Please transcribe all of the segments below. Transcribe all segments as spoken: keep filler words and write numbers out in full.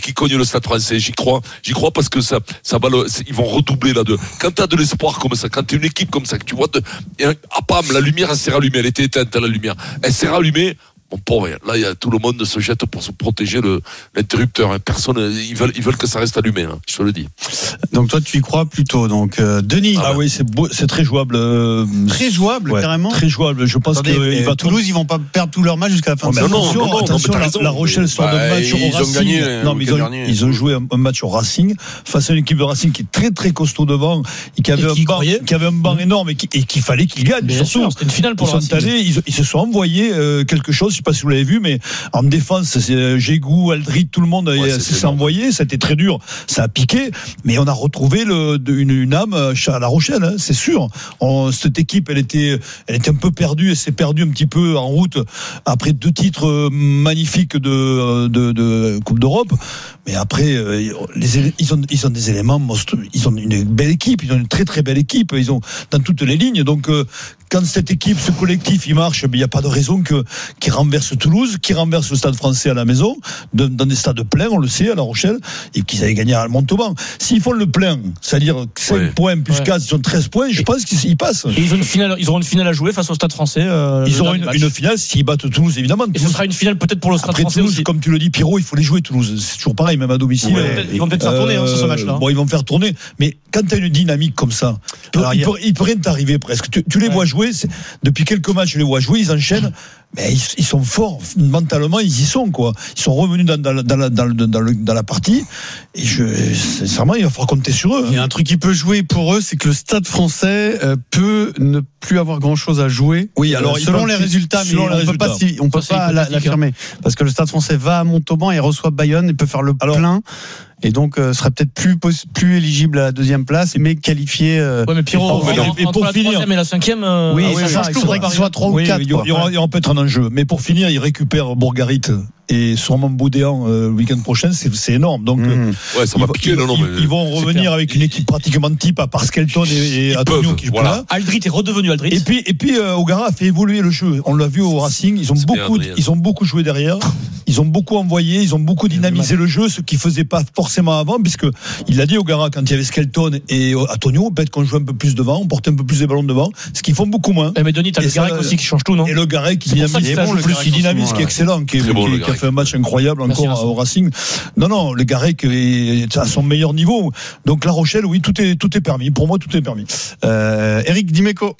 qui cogne le Stade Français. J'y crois, j'y crois parce que ça, ça va le, ils vont redoubler là. De, quand t'as de l'espoir comme ça, quand t'es une équipe comme ça, que tu vois, de, et, ah pam, la lumière elle s'est rallumée, elle était éteinte la lumière, elle s'est rallumée. Bon, pour rien. Là, il y a tout le monde se jette pour se protéger le, l'interrupteur. Hein. Personne, ils veulent, ils veulent que ça reste allumé. Hein, je te le dis. Donc toi, tu y crois plutôt. Donc euh, Denis. Ah, ah oui, c'est beau, c'est très jouable. Euh, très jouable, ouais, carrément. Très jouable. Je pense Attendez, que il va Toulouse, ils vont pas perdre tout leur match jusqu'à la fin. Oh, de mais saison. non, non, non, attention, non, la, raison, la Rochelle sort bah, de match ils au ont Racing. gagné, non, mais ils ont, ils ont joué un, un match au Racing face à une équipe de Racing qui est très très costaud devant et qui avait, et qui un, banc, qui avait un banc énorme et, qui, et qu'il fallait qu'ils gagnent. Bien sûr, c'était une finale pour ils le sont Racing. allés, ils, ils se sont envoyés euh, quelque chose. Je sais pas si vous l'avez vu, mais en défense, c'est Gégou, Aldrit, tout le monde ouais, s'est envoyé. Ça a été très dur, ça a piqué, mais on a retrouvé le, une, une âme à La Rochelle, hein, c'est sûr. On, cette équipe, elle était, elle était un peu perdue, elle s'est perdue un petit peu en route après deux titres magnifiques de, de, de Coupe d'Europe. Mais après, les, ils ont, ils ont des éléments monstrueux. Ils ont une belle équipe, ils ont une très très belle équipe. Ils ont dans toutes les lignes. Donc, quand cette équipe, ce collectif, il marche, il n'y a pas de raison que qui renverse Toulouse, qui renverse le Stade Français à la maison, de, dans des stades pleins, on le sait, à La Rochelle, et qu'ils avaient gagné à Montauban. S'ils font le plein, c'est-à-dire cinq ouais. points plus ouais. quatre, ils ont treize points, je pense qu'ils passent. Et ils ont une finale, ils auront une finale à jouer face au Stade Français. Euh, ils auront une, une finale s'ils battent Toulouse, évidemment. Et ce sera une finale peut-être pour le Stade Après, Français Toulouse, aussi. comme tu le dis, Pierrot, il faut les jouer Toulouse. C'est toujours pareil, même à domicile. Ouais. Ils vont peut-être faire tourner euh, hein, sur ce match-là. Bon, ils vont faire tourner, mais quand tu as une dynamique comme ça, alors, il, peut, il peut rien t'arriver presque. Tu, tu les ouais. vois jouer, depuis quelques matchs, je les vois jouer, ils enchaînent. Mais ils, ils sont forts mentalement, ils y sont quoi. Ils sont revenus dans, dans, dans, la, dans, le, dans, le, dans la partie. Et je, sincèrement, il va falloir compter sur eux. Hein. Il y a un truc qui peut jouer pour eux, c'est que le Stade Français euh, peut ne plus avoir grand chose à jouer. Oui, alors euh, selon les résultats, mais on ne peut pas, si, on peut pas l'affirmer parce que le Stade Français va à Montauban et reçoit Bayonne et peut faire le alors, plein. Et donc euh, serait peut-être plus plus éligible à la deuxième place, mais qualifié. Euh, ouais, mais Pierrot, et, en, et pour la finir, troisième et la cinquième. Euh, oui, ah oui, ça, ça, il faudrait qu'il soit trois oui, ou quatre. Il y aura, il y aura peut-être un enjeu, mais pour finir, il récupère Bourgarit et sûrement Boudéan euh, le week-end prochain, c'est, c'est énorme. Donc, mmh. ouais, ça va piquer. Ils, non, non, ils, mais ils vont revenir avec une équipe pratiquement type, à part Skelton et, et Antonio qui jouent voilà. là. Aldrit est redevenu Aldrit. Et puis, et puis, euh, O'Gara a fait évoluer le jeu. On l'a vu au Racing. Ils ont c'est beaucoup, ils ont beaucoup joué derrière. Ils ont beaucoup envoyé. Ils ont beaucoup dynamisé le jeu, ce qu'ils faisaient pas forcément avant, puisque il l'a dit O'Gara quand il y avait Skelton et Antonio, peut-être qu'on jouait un peu plus devant, on portait un peu plus les ballons devant, ce qu'ils font beaucoup moins. Mais Denis, t'as et le Garec aussi qui change tout, non? Et le Garec qui dynamise, qui bon, plus qui dynamise, qui est excellent, qui, est, bon, qui, qui a fait un match incroyable Merci encore au Racing. Non, non, le Garec est à son meilleur niveau. Donc La Rochelle, oui, tout est tout est permis. Pour moi, tout est permis. Euh, Eric Dimeco.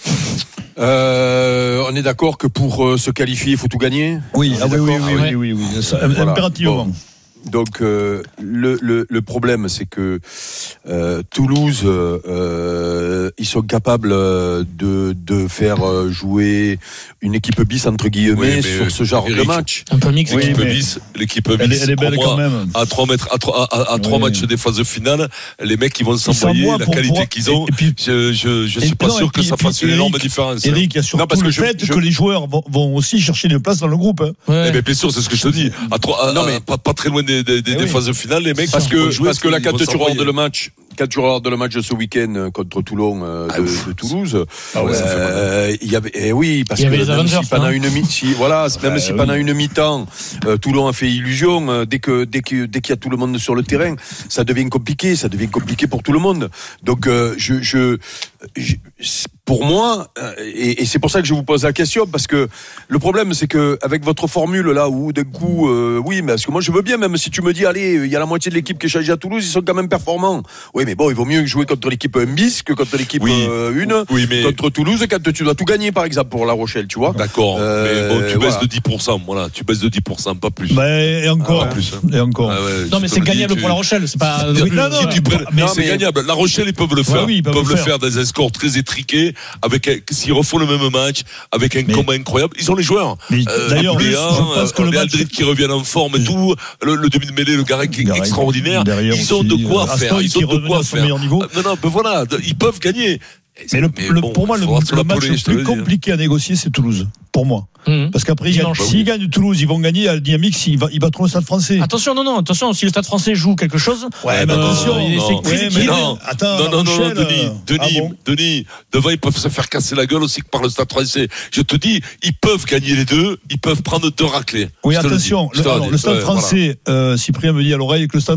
Euh, on est d'accord que pour euh, se qualifier, il faut tout gagner. Oui, ah, oui, oui, oui, oui, oui, oui, oui, ça, voilà. Impérativement. Bon. Donc euh, le, le le problème c'est que euh, Toulouse euh, ils sont capables de de faire jouer une équipe bis entre guillemets oui, sur ce genre Eric, de match. Un peu mix. L'équipe oui, bis, l'équipe bis. Elle est, elle est belle moi, quand même. À trois mètres, à trois à, à oui. trois matchs des phases finales, les mecs ils vont s'envoyer la qualité pour... qu'ils ont. Et puis, je je je suis pas non, sûr puis, que ça fasse une énorme différence. Eric, il y a surtout non, parce que le je, fait je... que les joueurs vont, vont aussi chercher des places dans le groupe. Hein. Ouais. Eh ben bien sûr, c'est ce que je te dis. À trois, non mais pas pas très loin des des, des, des oui. phases finales, les mecs. Parce que parce que là quand tu regardes le match. Quand tu regardes le match de ce week-end contre Toulon euh, de, ah, de Toulouse, ah ouais, euh, il y avait, eh oui, parce que même Avengers, si pendant hein. une mi, si, voilà, même ah, si oui. pendant une mi-temps, euh, Toulon a fait illusion, euh, dès que, dès que, dès qu'il y a tout le monde sur le terrain, ça devient compliqué, ça devient compliqué pour tout le monde. Donc, euh, je, je, je, pour moi, et, et c'est pour ça que je vous pose la question, parce que le problème, c'est que avec votre formule là, où d'un coup, euh, oui, mais parce que moi je veux bien, même si tu me dis, allez, il y a la moitié de l'équipe qui est changée à Toulouse, ils sont quand même performants. Oui, mais bon, il vaut mieux jouer contre l'équipe un bis que contre l'équipe oui. euh, une. Oui, mais contre Toulouse, quand tu dois tout gagner, par exemple, pour La Rochelle, tu vois. D'accord. Euh, mais bon, tu voilà. baisses de dix pour cent, voilà, tu baisses de dix pour cent, pas plus. Bah, et encore, ah, plus, hein. et encore. Ah ouais, non, mais c'est gagnable tu... pour La Rochelle, c'est pas. non, non, non, tu prends... mais non, c'est mais... gagnable. La Rochelle, ils peuvent le faire. Ouais, oui, ils peuvent, ils peuvent le le faire. faire dans un score très étriqué, avec s'ils refont le même match, avec un mais... combat incroyable. Ils ont les joueurs. Mais euh, d'ailleurs, Boudéan, je pense que le match qui reviennent en forme et tout, le, le demi de mêlée, le Garec qui est extraordinaire. Ils ont de quoi faire. Ils ont de quoi faire. Non, non, mais voilà, ils peuvent gagner. Mais, le, mais le, bon, pour moi, le, le match le plus compliqué à négocier, c'est Toulouse. Pour moi. Mmh. Parce qu'après, ils gagnent, s'ils gagnent Toulouse, ils vont gagner à la dynamique s'ils ils battront le Stade Français. Attention, non, non, attention, si le Stade Français joue quelque chose. Ouais, mais euh, attention. Non, c'est ouais, mais non. Attends, non, non, non, Rochelle, Denis, Denis, ah bon Denis, devant, ils peuvent se faire casser la gueule aussi par le Stade Français. Je te dis, ils peuvent gagner les deux, ils peuvent prendre deux raclés. Oui, attention. Le, alors, le Stade ouais, Français, voilà. euh, Cyprien me dit à l'oreille que le Stade